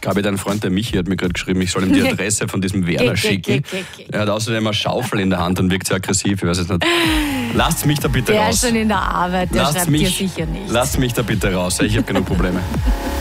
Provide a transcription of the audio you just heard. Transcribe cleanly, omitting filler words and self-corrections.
Gabi, dein Freund, der Michi, hat mir gerade geschrieben, ich soll ihm die Adresse von diesem Werner schicken. Er hat außerdem eine Schaufel in der Hand und wirkt sehr aggressiv, ich weiß es nicht. Lasst mich da bitte raus. Der ist schon in der Arbeit, der schreibt dir sicher nicht. Lasst mich da bitte raus, ich habe genug Probleme.